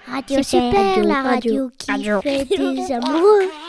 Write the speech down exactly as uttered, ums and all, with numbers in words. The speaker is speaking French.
Radio Super, la radio qui Radio. fait des amoureux.